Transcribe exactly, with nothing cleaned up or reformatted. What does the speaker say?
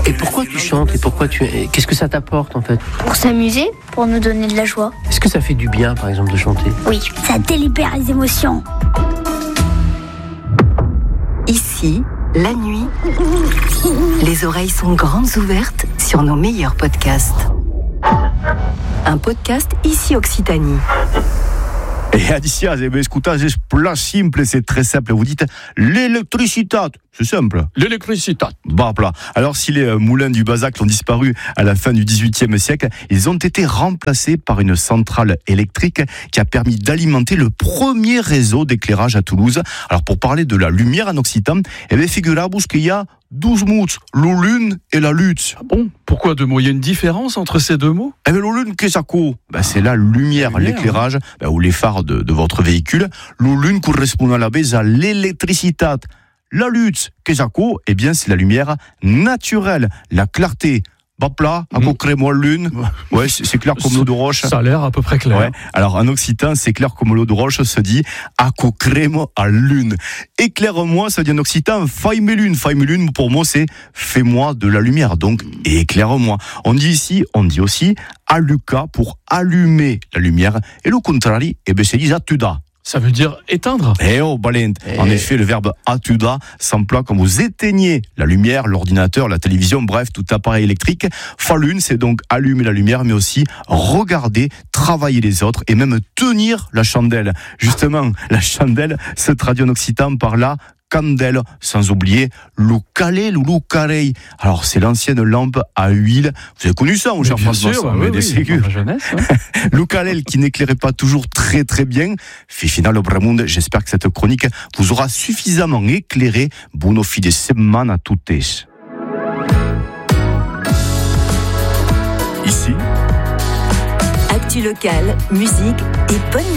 Et pourquoi tu chantes et pourquoi tu... Qu'est-ce que ça t'apporte en fait? Pour s'amuser, pour nous donner de la joie. Est-ce que ça fait du bien par exemple de chanter? Oui, ça délibère les émotions. Ici, la nuit, les oreilles sont grandes ouvertes sur nos meilleurs podcasts. Un podcast Ici Occitanie. Et Alicia, vous écoutez, c'est plus simple, c'est très simple. Vous dites l'électricité, c'est simple. L'électricité. Bah, plat. Alors, si les moulins du Bazac ont disparu à la fin du dix-huitième siècle, ils ont été remplacés par une centrale électrique qui a permis d'alimenter le premier réseau d'éclairage à Toulouse. Alors, pour parler de la lumière en occitan, eh bien, figurez-vous qu'il y a douze mots, la lune et la lutte. Ah bon? Pourquoi deux mots? Il y a une différence entre ces deux mots? Eh bien, la lune, qu'est-ce que ça? Ben, c'est la lumière, la lumière l'éclairage, hein. ben, ou les phares de, de votre véhicule. La lune correspond à la base à l'électricité. La lutte, qu'est-ce que ça? Eh bien, c'est la lumière naturelle, la clarté. Bapla, à peu près moi lune. Ouais, c'est, c'est clair comme l'eau de roche. Ça a l'air à peu près clair. Ouais. Alors, en occitan, c'est clair comme l'eau de roche se dit à crème à lune. Éclaire-moi, ça dit en occitan, faille lune. Faille lune, pour moi, c'est fais-moi de la lumière. Donc, éclaire-moi. On dit ici, on dit aussi alluca pour allumer la lumière. Et le contraire, eh ben, c'est dit atuda. Ça veut dire éteindre. Eh oh, balent. Eh. En effet, le verbe atuda s'emploie quand vous éteignez la lumière, l'ordinateur, la télévision, bref, tout appareil électrique. Falune, c'est donc allumer la lumière, mais aussi regarder, travailler les autres et même tenir la chandelle. Justement, la chandelle se traduit en occitan par la candelle, sans oublier l'oucalé, l'oucarei. Alors, c'est l'ancienne lampe à huile. Vous avez connu ça, mon cher François? Bien sûr, mais oui, des oui, sécures. dans ma jeunesse, hein. L'oucalé qui n'éclairait pas toujours très très bien. Fifina Lobramound, j'espère que cette chronique vous aura suffisamment éclairé. Buon fine semana a tuttes. Ici, actu locale, musique et bonne